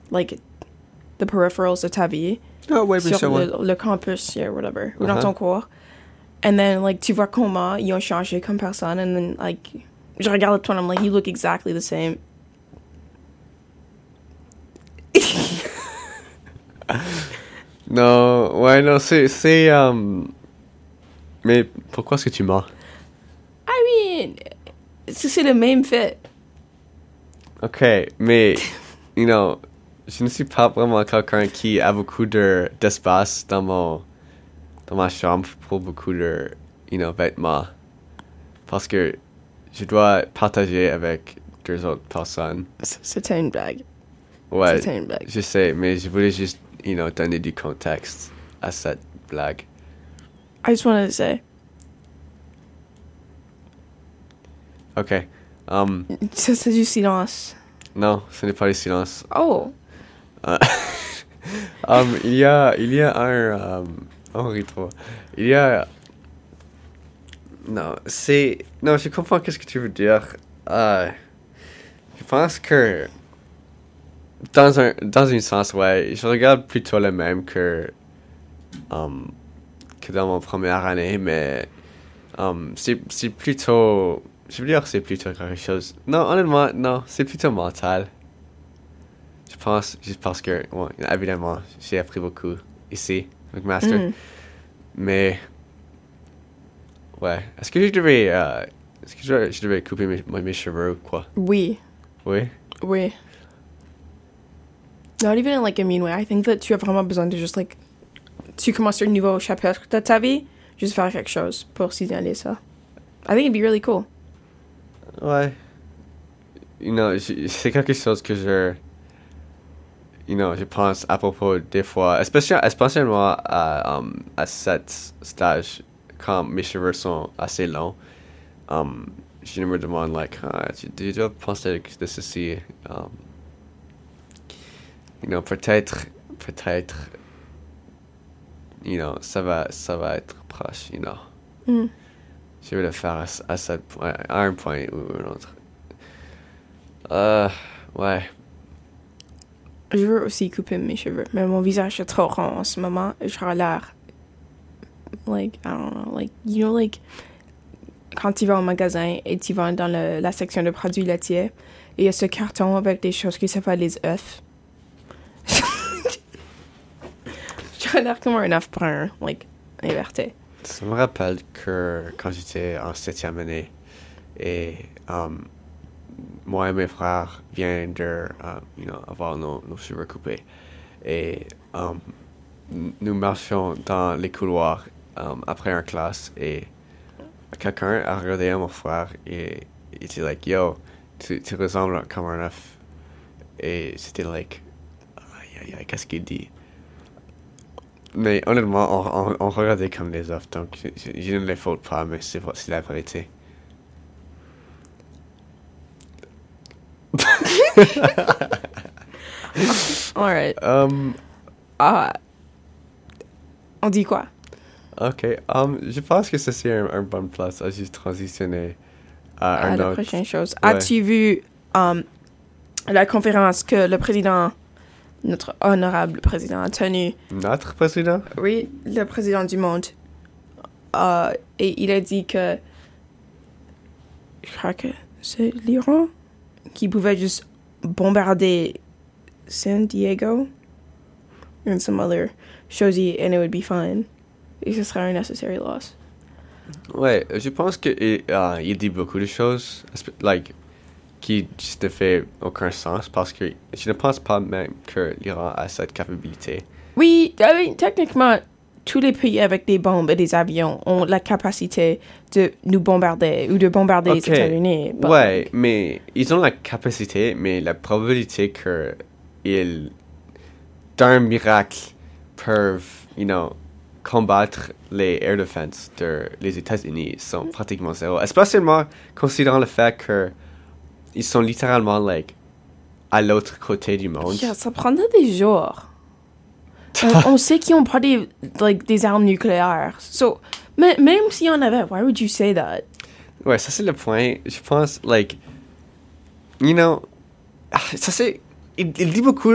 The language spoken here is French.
like, the peripherals de ta vie. Ah ouais, bien sur sûr, ouais. le campus, yeah, whatever, ou dans Uh-huh. ton cours. And then, like, tu vois comment ils ont changé comme personne. And then, like, je regarde toi, and I'm like, you look exactly the same. Non, ouais, non, mais pourquoi est-ce que tu mens? I mean, c'est le même fait. Ok, mais, you know, je ne suis pas vraiment quelqu'un qui a beaucoup d'espace dans ma chambre pour beaucoup de, you know, vêtements. Parce que je dois partager avec 2 autres personnes. C'était une blague. Ouais, C'était une blague. je sais, mais je voulais juste, you know, donner du contexte à cette blague. I just wanted to say. Ok. Ça, c'est du silence. Non, ce n'est pas le silence. Oh. Il y a un, oh, ris-toi. Il y a, non, je comprends qu'est-ce que tu veux dire. Je pense que, dans un sens, ouais, je regarde plutôt le même que dans mon première année, mais, c'est plutôt, je veux dire que c'est plutôt quelque chose. Non, honnêtement, non, c'est plutôt mental. Je pense, juste parce que, ouais, évidemment, j'ai appris beaucoup ici, avec Master. Mais, ouais, est-ce que je devais couper mes cheveux ou quoi? Oui. Oui? Oui. Not even in, like, a mean way. I think that tu as vraiment besoin de juste, like, tu commences un nouveau chapitre de ta vie, juste faire quelque chose pour signaler ça. I think it'd be really cool. Ouais. You know, c'est quelque chose que je pense à propos des fois, spécialement à cet stage, quand mes cheveux sont assez longs, je me demande, like, tu dois penser de ceci, you know, peut-être, you know, ça va être proche, you know. Je vais le faire à un point ou un autre. Ouais. Je veux aussi couper mes cheveux, mais mon visage est trop rond en ce moment. J'aurais l'air, like, I don't know, like, you know, like, quand tu vas au magasin et tu vas dans la section de produits laitiers, et il y a ce carton avec des choses qui s'appellent les œufs. J'aurais l'air comme un œuf brun, like, inverté. Ça me rappelle que quand j'étais en 7e année, et moi et mes frères viennent de you know, avoir nos cheveux coupés. Et nous marchions dans les couloirs après une classe, et quelqu'un a regardé à mon frère et il était like, yo, tu ressembles comme un œuf. Et c'était like, aïe, qu'est-ce qu'il dit? Mais honnêtement, on regardait comme des œufs, donc je ne les faute pas, mais c'est la vérité. Alright. On dit quoi? Ok, je pense que c'est un bonne place à juste transitionner à un la autre. prochaine chose. Ouais. As-tu vu la conférence que le président, notre honorable président, a tenue? Notre président? Oui, le président du monde. Et il a dit que, je crois que c'est l'Iran qui pouvait juste bombarder San Diego and some other choses and it would be fine. Et ce serait un necessary loss. Ouais, je pense que il dit beaucoup de choses, like, qui juste ne fait aucun sens, parce que je ne pense pas même que l'Iran a cette capacité. Oui, techniquement, tous les pays avec des bombes et des avions ont la capacité de nous bombarder ou de bombarder les États-Unis. Ouais, mais ils ont la capacité, mais la probabilité qu'ils, d'un miracle, peuvent, you know, combattre les air defense des États-Unis sont pratiquement zéro. Especially considérant le fait qu'ils sont littéralement, like, à l'autre côté du monde. Yeah, ça prendrait des jours. On sait qu'ils n'ont pas des armes nucléaires. So, même s'il y en avait, why would you say that? Ouais, ça c'est le point. Je pense, like, you know, ça c'est... Il dit beaucoup